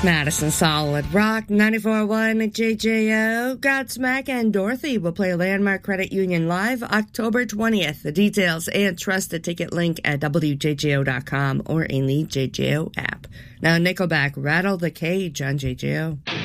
Madison Solid Rock 94.1 JJO. Godsmack and Dorothy will play Landmark Credit Union live October 20th. The details and trusted ticket link at WJJO.com or in the JJO app. Now Nickelback, Rattle the Cage on JJO.